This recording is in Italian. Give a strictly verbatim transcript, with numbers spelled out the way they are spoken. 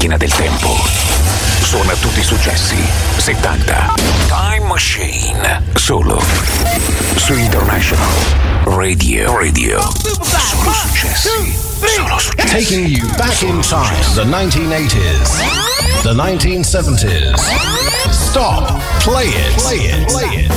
macchina del tempo. Suona tutti i successi settanta. Time Machine. Solo su International Radio. Radio. Solo successi. Solo successi. Taking you back in time. The nineteen eighties. The nineteen seventies. Stop. Play it. Play it. Play it.